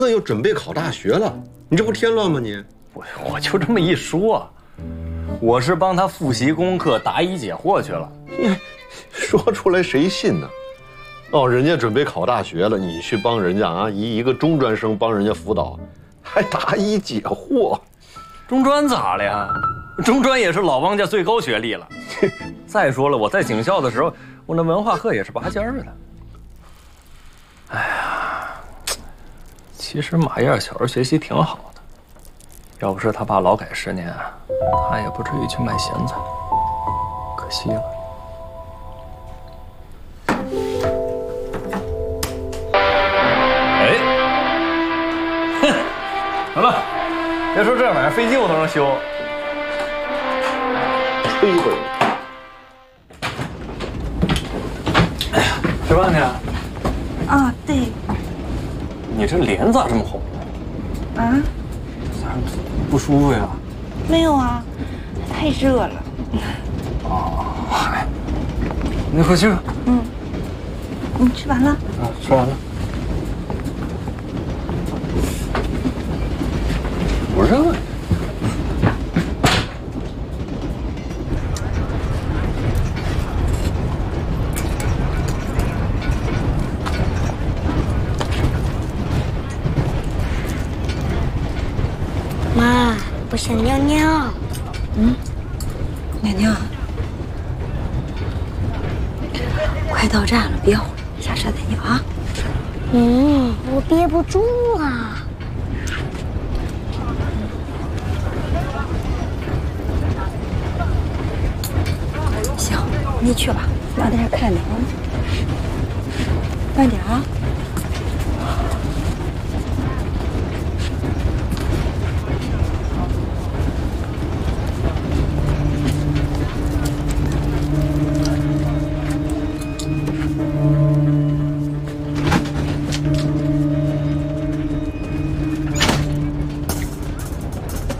又准备考大学了，你这不添乱吗你？ 我就这么一说，我是帮他复习功课、答疑解惑去了。 说出来谁信呢？哦，人家准备考大学了，你去帮人家啊，一个中专生帮人家辅导，还答疑解惑。 中专咋了呀？中专也是老汪家最高学历了。再说了，我在警校的时候，我那文化课也是拔尖的。哎呀，其实马燕小时候学习挺好的，要不是他爸劳改10年，他也不至于去卖咸菜，可惜了。哎，哼，得了，别说这玩意儿，飞机我都能修。 吹会儿。 哎呀，吃饭去？ 啊，对。 你这脸咋这么红？ 啊？ 咋不舒服呀？ 没有啊，太热了。 哦，嗨，你回去吧。 嗯。你吃完了？ 啊，吃完了。不热。 妈，我想尿尿。 嗯，尿尿。快到站了，别慌，下车再尿啊。 我憋不住了。 行，你去吧，晚点看凉。慢点啊。